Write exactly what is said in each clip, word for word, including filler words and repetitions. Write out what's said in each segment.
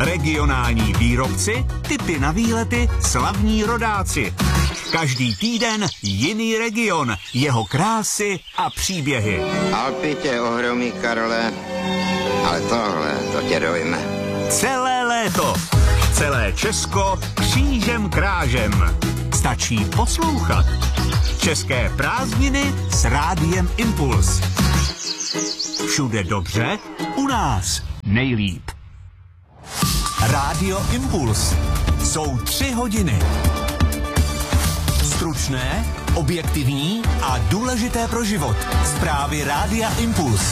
Regionální výrobci, tipy na výlety, slavní rodáci. Každý týden jiný region, jeho krásy a příběhy. Alpy tě ohromí, Karole, ale tohle, to tě dojme. Celé léto, celé Česko křížem krážem. Stačí poslouchat. České prázdniny s Rádiem Impuls. Všude dobře, u nás nejlíp. Rádio Impuls. Jsou tři hodiny. Stručné, objektivní a důležité pro život. Zprávy Rádia Impuls.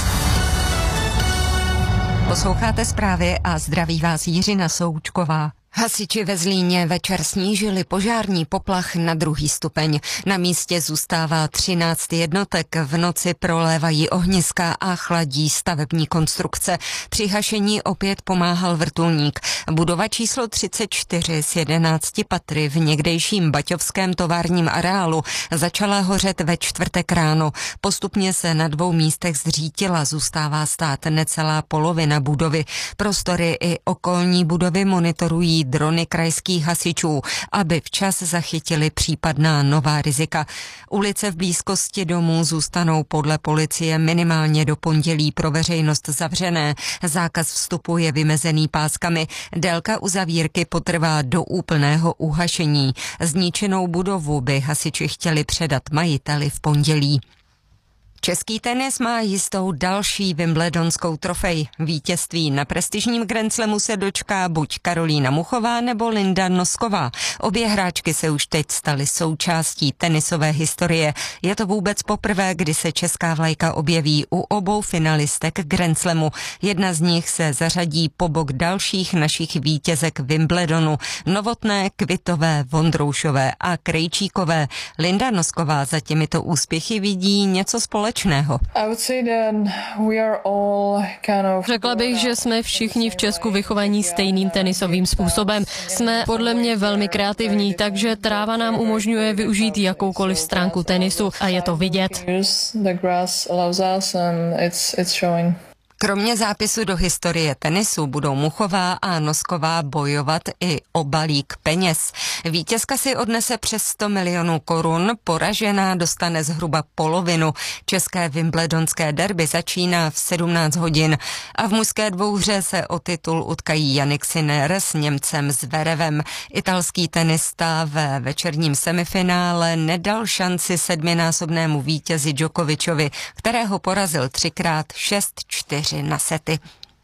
Posloucháte zprávy a zdraví vás Jiřina Součková. Hasiči ve Zlíně večer snížili požární poplach na druhý stupeň. Na místě zůstává třináct jednotek, v noci prolévají ohniska a chladí stavební konstrukce. Při hašení opět pomáhal vrtulník. Budova číslo třicet čtyři s jedenácti patry v někdejším baťovském továrním areálu začala hořet ve čtvrtek ráno. Postupně se na dvou místech zřítila, zůstává stát necelá polovina budovy. Prostory i okolní budovy monitorují drony krajských hasičů, aby včas zachytili případná nová rizika. Ulice v blízkosti domů zůstanou podle policie minimálně do pondělí pro veřejnost zavřené. Zákaz vstupu je vymezený páskami. Délka uzavírky potrvá do úplného uhašení. Zničenou budovu by hasiči chtěli předat majiteli v pondělí. Český tenis má jistou další wimbledonskou trofej. Vítězství na prestižním Grand Slamu se dočká buď Karolína Muchová nebo Linda Nosková. Obě hráčky se už teď staly součástí tenisové historie. Je to vůbec poprvé, kdy se česká vlajka objeví u obou finalistek Grand Slamu. Jedna z nich se zařadí po bok dalších našich vítězek Wimbledonu. Novotné, Kvitové, Vondroušové a Krejčíkové. Linda Nosková za těmito úspěchy vidí něco společného. Řekla bych, že jsme všichni v Česku vychovaní stejným tenisovým způsobem. Jsme podle mě velmi kreativní, takže tráva nám umožňuje využít jakoukoliv stránku tenisu a je to vidět. Kromě zápisu do historie tenisu budou Muchová a Nosková bojovat i o balík peněz. Vítězka si odnese přes sto milionů korun, poražená dostane zhruba polovinu. České wimbledonské derby začíná v sedmnáct hodin a v mužské dvouhře se o titul utkají Jannik Sinner s Němcem Zverevem. Italský tenista ve večerním semifinále nedal šanci sedminásobnému vítězi Djokovičovi, kterého porazil třikrát šest čtyři na sety.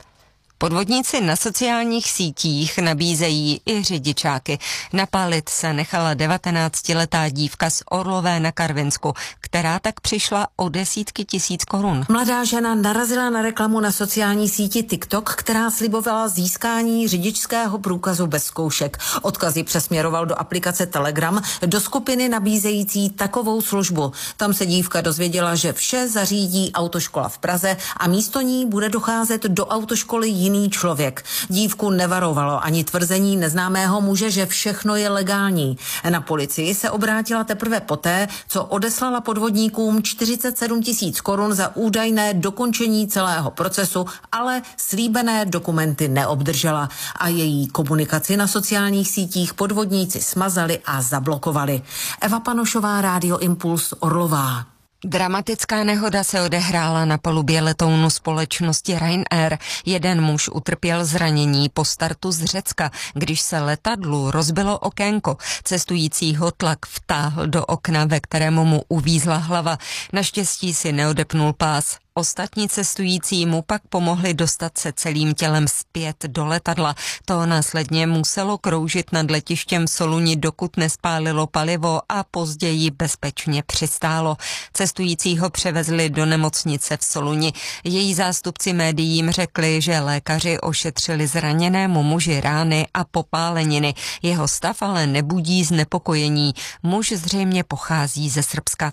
Podvodníci na sociálních sítích nabízejí i řidičáky. Napálit se nechala devatenáctiletá dívka z Orlové na Karvinsku, která tak přišla o desítky tisíc korun. Mladá žena narazila na reklamu na sociální síti TikTok, která slibovala získání řidičského průkazu bez zkoušek. Odkazy přesměroval do aplikace Telegram do skupiny nabízející takovou službu. Tam se dívka dozvěděla, že vše zařídí autoškola v Praze a místo ní bude docházet do autoškoly jiný člověk. Dívku nevarovalo ani tvrzení neznámého muže, že všechno je legální. Na policii se obrátila teprve poté, co odeslala podvodníkům čtyřicet sedm tisíc korun za údajné dokončení celého procesu, ale slíbené dokumenty neobdržela a její komunikaci na sociálních sítích podvodníci smazali a zablokovali. Eva Panošová, Rádio Impuls, Orlová. Dramatická nehoda se odehrála na palubě letounu společnosti Ryanair. Jeden muž utrpěl zranění po startu z Řecka, když se letadlu rozbilo okénko. Cestujícího tlak vtáhl do okna, ve kterému mu uvízla hlava. Naštěstí si neodepnul pás. Ostatní cestující mu pak pomohli dostat se celým tělem zpět do letadla. To následně muselo kroužit nad letištěm v Soluni, dokud nespálilo palivo a později bezpečně přistálo. Cestujícího převezli do nemocnice v Soluni. Její zástupci médiím řekli, že lékaři ošetřili zraněnému muži rány a popáleniny. Jeho stav ale nebudí znepokojení. Muž zřejmě pochází ze Srbska.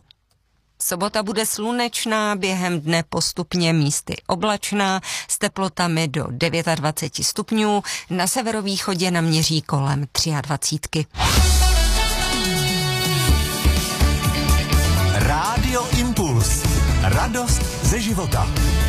Sobota bude slunečná, během dne postupně místy oblačná, s teplotami do dvacet devět stupňů, na severovýchodě naměří kolem dvacet tři. Rádio Impuls. Radost ze života.